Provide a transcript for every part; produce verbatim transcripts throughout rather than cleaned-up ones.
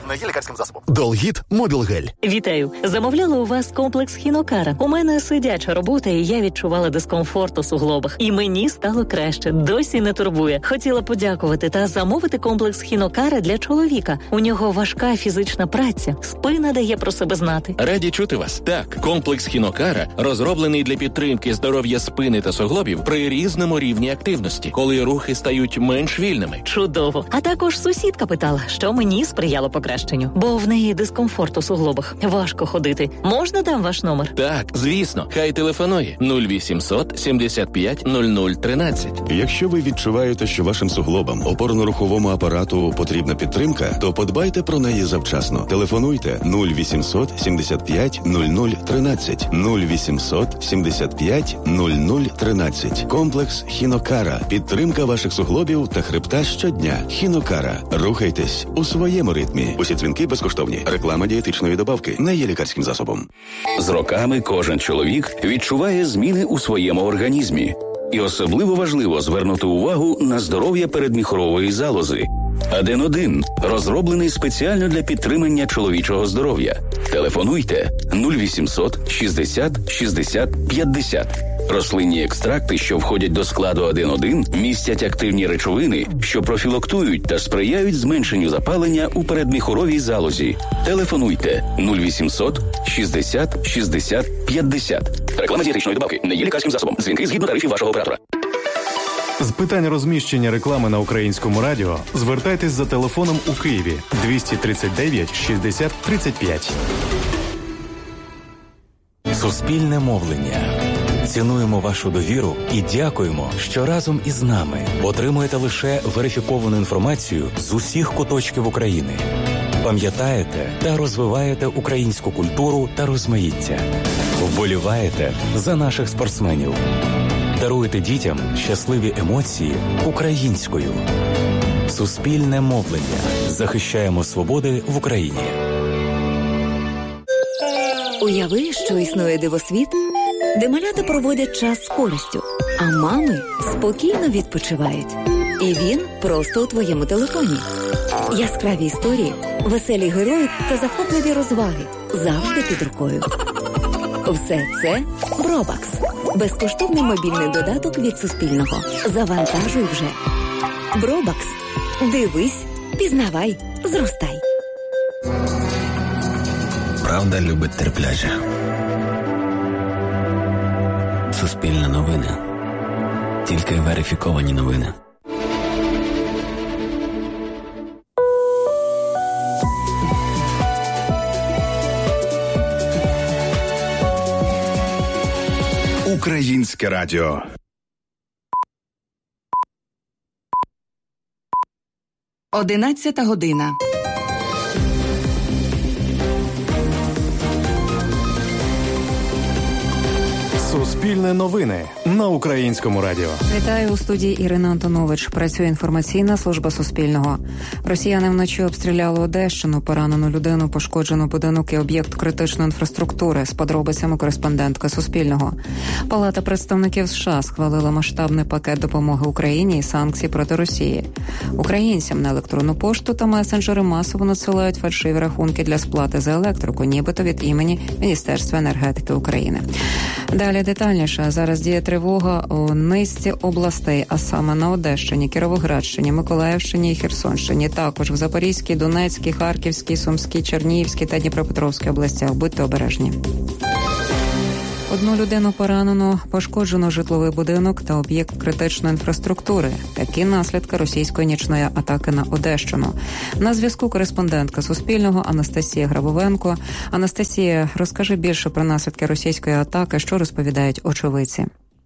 Не є лікарським засобом. Долгіт Мобілгель. Вітаю. Замовляла у вас комплекс Хінокара. У мене сидяча робота, і я відчувала дискомфорт у суглобах. І мені стало краще. Досі не турбує. Хотіла подякувати та замовити комплекс Хінокара для чоловіка. У нього важка фізична праця. Спина дає про себе знати. Раді чути вас. Так, комплекс Хінокара розроблений для підтримки здоров'я спини та суглобів при різному рівні активності, коли рухи стають менш вільними. Чудово. А також сусідка питала, що мені сприяло покращенню. Бо в неї дискомфорт у суглобах. Важко ходити. Можна дам ваш номер? Так, звісно. Хай телефонує нуль вісімсот сімдесят п'ять нуль нуль тринадцять. Якщо ви відчуваєте, що вашим суглобам, опорно-руховому апарату потрібна підтримка, то подбайте про неї завчасно. Телефонуйте нуль вісімсот сімдесят п'ять нуль нуль тринадцять. нуль вісімсот сімдесят п'ять нуль нуль тринадцять. Комплекс Хінокара. Підтримка ваших суглобів та хребта щодня. Хінокара. Рухайтесь у своєму ритмі. Усі дзвінки безкоштовні. Реклама дієтичної добавки не є лікарським засобом. З роками кожен чоловік відчуває зміни у своєму організмі. І особливо важливо звернути увагу на здоров'я передміхорової залози. Аден один розроблений спеціально для підтримання чоловічого здоров'я. Телефонуйте нуль вісімсот шістдесят шістдесят п'ятдесят. Рослинні екстракти, що входять до складу Аден один, містять активні речовини, що профілактують та сприяють зменшенню запалення у передміхоровій залозі. Телефонуйте нуль вісімсот шістдесят шістдесят п'ятдесят. Реклама дієтичної добавки не є лікарським засобом. Дзвінки згідно тарифів вашого оператора. З питань розміщення реклами на Українському радіо звертайтесь за телефоном у Києві двісті тридцять дев'ять шістдесят тридцять п'ять. Суспільне мовлення. Цінуємо вашу довіру і дякуємо, що разом із нами отримуєте лише верифіковану інформацію з усіх куточків України. Пам'ятаєте та розвиваєте українську культуру та розмаїття. Вболіваєте за наших спортсменів. Даруйте дітям щасливі емоції українською. Суспільне мовлення. Захищаємо свободи в Україні. Уяви, що існує дивосвіт, де малята проводять час з користю, а мами спокійно відпочивають. І він просто у твоєму телефоні. Яскраві історії, веселі герої та захопливі розваги завжди під рукою. Все це Бробакс. Безкоштовний мобільний додаток від Суспільного. Завантажуй вже. Бробакс. Дивись, пізнавай, зростай. Правда любить терплячих. Суспільне новини. Тільки верифіковані новини. Українське радіо. Одинадцята година. Суспільне новини на Українському радіо. Вітаю, у студії Ірина Антонович. Працює інформаційна служба Суспільного. Росіяни вночі обстріляли Одещину, поранену людину, пошкоджено будинок і об'єкт критичної інфраструктури. З подробицями кореспондентка Суспільного. Палата представників США схвалила масштабний пакет допомоги Україні і санкцій проти Росії. Українцям на електронну пошту та месенджери масово надсилають фальшиві рахунки для сплати за електрику, нібито від імені Міністерства енергетики України. Далі детальніше. Зараз діє тривога у низці областей, а саме на Одещині, Кіровоградщині, Миколаївщині і Херсонщині. Також в Запорізькій, Донецькій, Харківській, Сумській, Чернігівській та Дніпропетровській областях. Будьте обережні. Одну людину поранено, пошкоджено житловий будинок та об'єкт критичної інфраструктури. Такі наслідки російської нічної атаки на Одещину. На зв'язку кореспондентка Суспільного Анастасія Грабовенко. Анастасія, розкажи більше про наслідки російської атаки, що розповідають очевидці.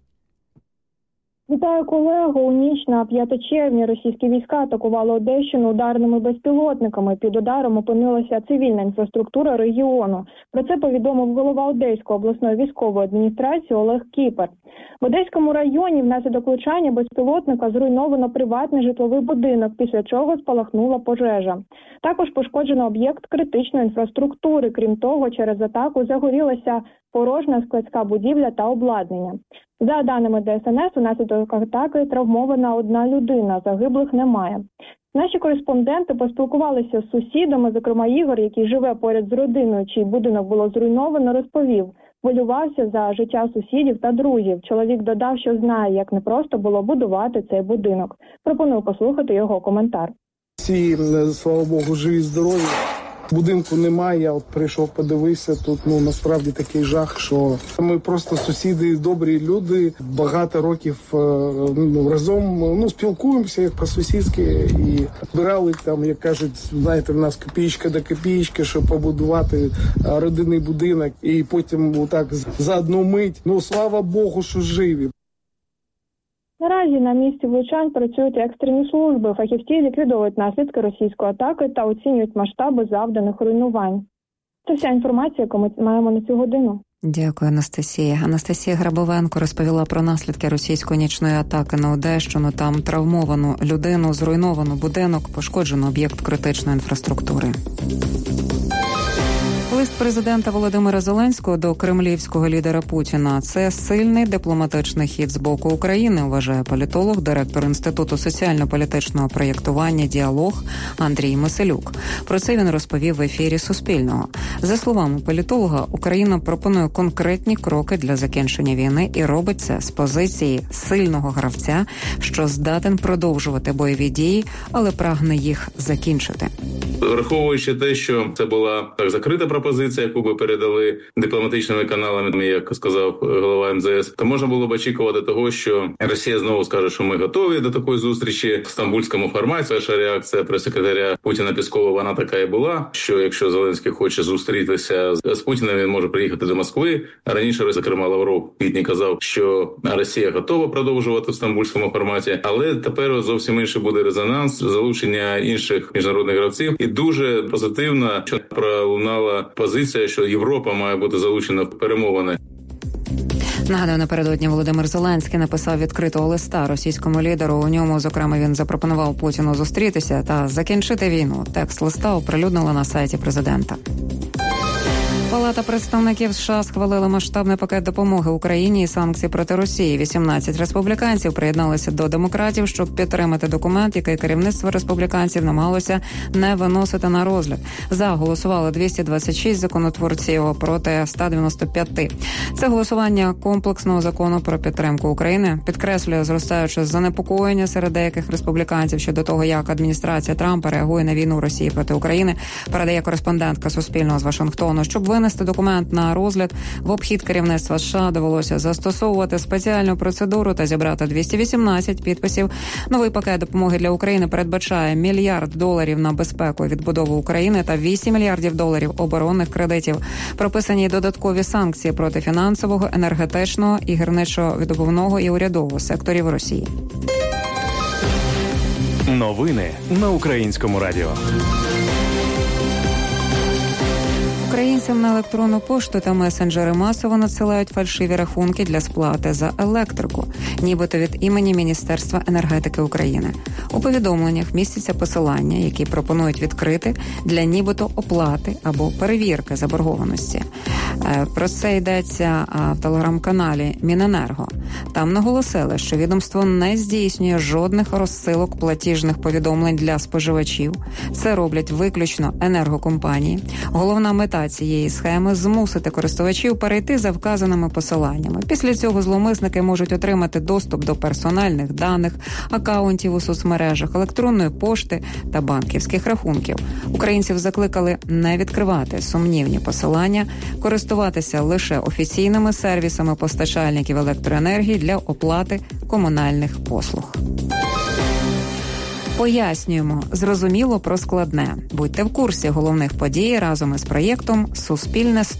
Вітаю, колего. У ніч на п'яте червня російські війська атакували Одещину ударними безпілотниками. Під ударом опинилася цивільна інфраструктура регіону. Про це повідомив голова Одеської обласної військової адміністрації Олег Кіпер. В Одеському районі внаслідок влучання безпілотника зруйновано приватний житловий будинок, після чого спалахнула пожежа. Також пошкоджено об'єкт критичної інфраструктури. Крім того, через атаку загорілася порожня складська будівля та обладнання. За даними Де Ес Ен Ес, унаслідок атаки травмована одна людина, загиблих немає. Наші кореспонденти поспілкувалися з сусідами, зокрема Ігор, який живе поряд з родиною, чий будинок було зруйновано, розповів. Хвилювався за життя сусідів та друзів. Чоловік додав, що знає, як непросто було будувати цей будинок. Пропоную послухати його коментар. Всі, слава Богу, живі, здорові. Будинку немає, я от прийшов, подивився, тут ну насправді такий жах, що ми просто сусіди, добрі люди, багато років ну, разом ну, спілкуємося як по-сусідськи і збирали там, як кажуть, знаєте, в нас копійка до копійки, щоб побудувати родинний будинок і потім отак за одну мить, ну слава Богу, що живі. Наразі на місці влучань працюють екстрені служби. Фахівці ліквідовують наслідки російської атаки та оцінюють масштаби завданих руйнувань. Це вся інформація, яку ми маємо на цю годину. Дякую, Анастасія. Анастасія Грабовенко розповіла про наслідки російської нічної атаки на Одещину. Там травмовану людину, зруйновано будинок, пошкоджено об'єкт критичної інфраструктури. Лист президента Володимира Зеленського до кремлівського лідера Путіна – це сильний дипломатичний хід з боку України, вважає політолог, директор Інституту соціально-політичного проєктування «Діалог» Андрій Миселюк. Про це він розповів в ефірі Суспільного. За словами політолога, Україна пропонує конкретні кроки для закінчення війни і робить це з позиції сильного гравця, що здатен продовжувати бойові дії, але прагне їх закінчити. Враховуючи те, що це була так закрита пропозиція, яку би передали дипломатичними каналами, як сказав голова ем зет ес, то можна було б очікувати того, що Росія знову скаже, що ми готові до такої зустрічі в стамбульському форматі. Перша реакція прес-секретаря Путіна Пєскова, вона така і була, що якщо Зеленський хоче зустрітися з Путіним, він може приїхати до Москви. Раніше, зокрема, Лавров в квітні казав, що Росія готова продовжувати в стамбульському форматі, але тепер зовсім інший буде резонанс, залучення інших міжнародних гравців. І дуже позитивно, що пролунала позиція, що Європа має бути залучена в перемовини. Нагадаю, напередодні Володимир Зеленський написав відкритого листа російському лідеру. У ньому, зокрема, він запропонував Путіну зустрітися та закінчити війну. Текст листа оприлюднили на сайті президента. Палата представників США схвалила масштабний пакет допомоги Україні і санкцій проти Росії. вісімнадцять республіканців приєдналися до демократів, щоб підтримати документ, який керівництво республіканців намагалося не виносити на розгляд. За голосували двісті двадцять шість законотворців проти ста дев'яноста п'яти. Це голосування комплексного закону про підтримку України підкреслює зростаюче занепокоєння серед деяких республіканців щодо того, як адміністрація Трампа реагує на війну Росії проти України, передає кореспондентка Суспільного з Вашингтону. Щоб винести документ на розгляд, в обхід керівництва США довелося застосовувати спеціальну процедуру та зібрати двісті вісімнадцять підписів. Новий пакет допомоги для України передбачає мільярд доларів на безпеку і відбудову України та вісім мільярдів доларів оборонних кредитів. Прописані додаткові санкції проти фінансового, енергетичного і гірничо-видобувного і урядового секторів Росії. Новини на Українському радіо. Українцям на електронну пошту та месенджери масово надсилають фальшиві рахунки для сплати за електрику, нібито від імені Міністерства енергетики України. У повідомленнях містяться посилання, які пропонують відкрити для нібито оплати або перевірки заборгованості. Про це йдеться в телеграм-каналі Міненерго. Там наголосили, що відомство не здійснює жодних розсилок платіжних повідомлень для споживачів. Це роблять виключно енергокомпанії. Головна мета цієї схеми – змусити користувачів перейти за вказаними посиланнями. Після цього зловмисники можуть отримати доступ до персональних даних, акаунтів у соцмережах, електронної пошти та банківських рахунків. Українців закликали не відкривати сумнівні посилання, користуватися лише офіційними сервісами постачальників електроенергії для оплати комунальних послуг. Пояснюємо зрозуміло про складне. Будьте в курсі головних подій разом із проєктом «Суспільне